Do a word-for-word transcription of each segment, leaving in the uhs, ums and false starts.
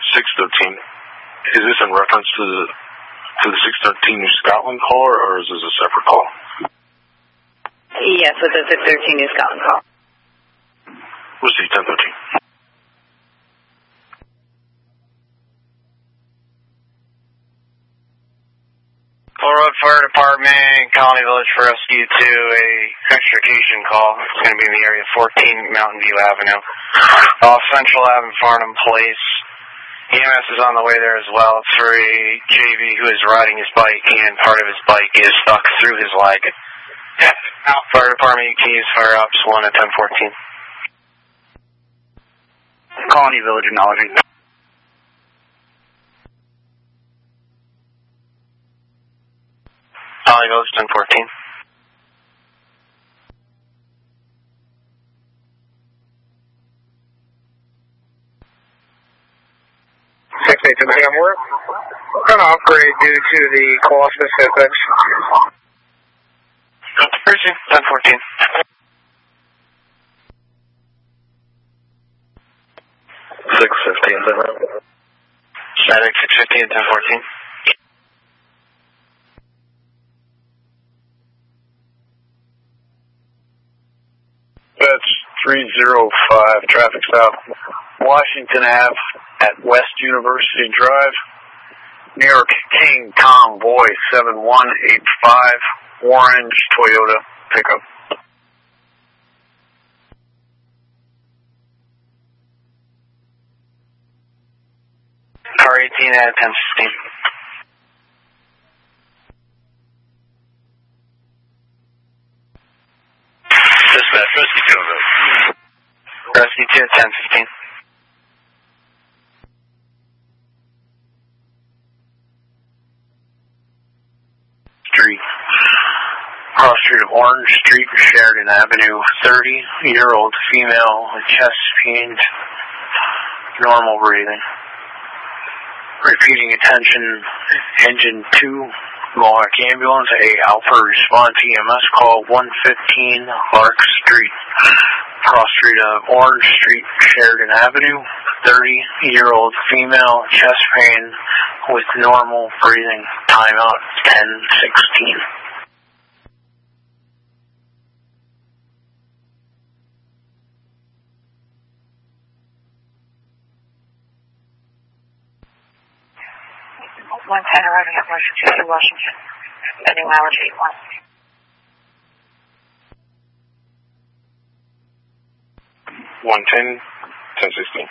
six thirteen. Is this in reference to the, to the six thirteen New Scotland call, or is this a separate call? Yes, with the six thirteen New Scotland call. Receive ten thirteen. Full Road Fire Department, Colony Village for Rescue to a extrication call. It's going to be in the area of fourteen Mountain View Avenue. Off Central Avenue, Farnham Place. E M S is on the way there as well. It's for a J V who is riding his bike, and part of his bike is stuck through his leg. Fire Department keys, Fire Ops one at ten fourteen. Colony Village acknowledging. Colony Village ten fourteen. six eight two, ma'am. We're going to upgrade due to the call specifics. Receive ten fourteen. six fifteen. Static six fifteen at ten fourteen. That's three oh five, traffic stop, Washington Avenue at West University Drive, New York King Convoy seven one eight five, orange Toyota pickup. Car eighteen at ten fifteen. Dispatch, Rescue two. Rescue two at ten fifteen. Street. Cross street of Orange Street, Sheridan Avenue, thirty-year-old female with chest pains, normal breathing. Repeating attention, engine two, Mohawk ambulance, a Alpha response E M S call one fifteen Lark Street. Cross street of Orange Street, Sheridan Avenue, thirty-year-old female, chest pain with normal breathing. Timeout ten sixteen. one ten arriving at Washington, Washington. Pending mileage eight one. one ten, ten sixteen.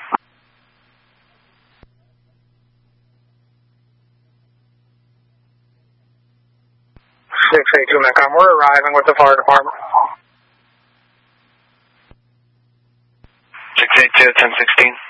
six eight two, Macom. We're arriving with the fire department. six eight two at ten sixteen.